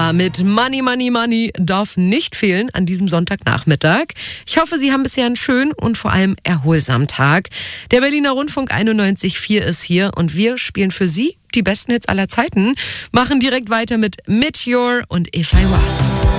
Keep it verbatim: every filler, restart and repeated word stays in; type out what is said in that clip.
Ella mit Money, Money, Money darf nicht fehlen an diesem Sonntagnachmittag. Ich hoffe, Sie haben bisher einen schönen und vor allem erholsamen Tag. Der Berliner Rundfunk einundneunzig Komma vier ist hier und wir spielen für Sie die besten Hits aller Zeiten, machen direkt weiter mit Meteor und If I Was.